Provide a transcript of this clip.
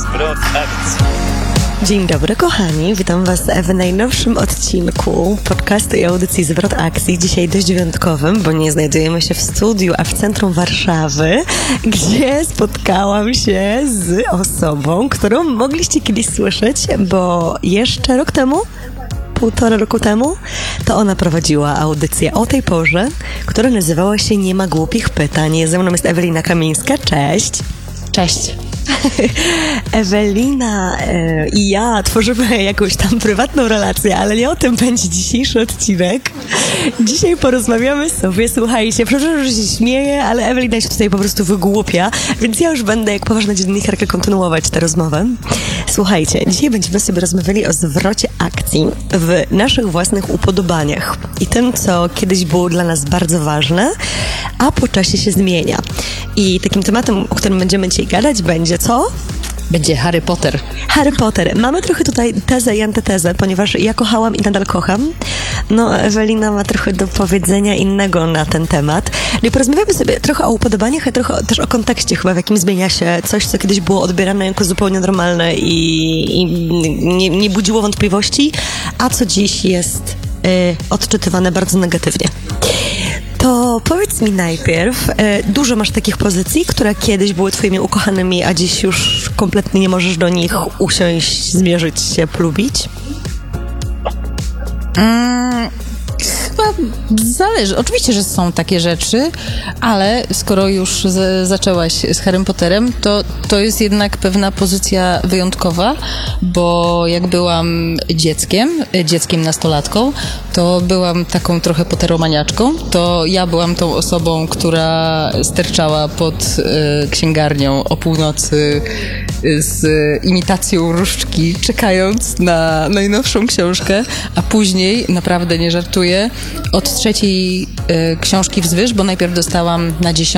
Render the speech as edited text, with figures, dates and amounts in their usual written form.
Zwrot akcji. Dzień dobry kochani, witam Was w najnowszym odcinku podcastu i audycji Zwrot Akcji. Dzisiaj dość wyjątkowym, bo nie znajdujemy się w studiu, a w centrum Warszawy, gdzie spotkałam się z osobą, którą mogliście kiedyś słyszeć, bo jeszcze rok temu, 1,5 roku temu, to ona prowadziła audycję o tej porze, która nazywała się Nie ma głupich pytań. Ze mną jest Ewelina Kamińska, cześć. Cześć. Ewelina i ja tworzymy jakąś tam prywatną relację, ale nie o tym będzie dzisiejszy odcinek. Dzisiaj porozmawiamy sobie, słuchajcie, przepraszam, że się śmieję, ale Ewelina się tutaj po prostu wygłupia, więc ja już będę jak poważna dziennikarka kontynuować tę rozmowę. Słuchajcie, dzisiaj będziemy sobie rozmawiali o zwrocie akcji w naszych własnych upodobaniach i tym, co kiedyś było dla nas bardzo ważne, a po czasie się zmienia. I takim tematem, o którym będziemy dzisiaj gadać, będzie co? Będzie Harry Potter. Harry Potter. Mamy trochę tutaj tezę i antytezę, ponieważ ja kochałam i nadal kocham. No, Ewelina ma trochę do powiedzenia innego na ten temat. No i porozmawiamy sobie trochę o upodobaniach, a trochę też o kontekście chyba, w jakim zmienia się coś, co kiedyś było odbierane jako zupełnie normalne i nie budziło wątpliwości, a co dziś jest odczytywane bardzo negatywnie. To powiedz mi najpierw, dużo masz takich pozycji, które kiedyś były twoimi ukochanymi, a dziś już kompletnie nie możesz do nich usiąść, zmierzyć się, polubić? Chyba zależy. Oczywiście, że są takie rzeczy, ale skoro już zaczęłaś z Harrym Potterem, to jest jednak pewna pozycja wyjątkowa, bo jak byłam dzieckiem nastolatką, to byłam taką trochę potteromaniaczką. To ja byłam tą osobą, która sterczała pod księgarnią o północy z imitacją różdżki, czekając na najnowszą książkę, a później, naprawdę nie żartuję, od 3. książki wzwyż, bo najpierw dostałam na 10.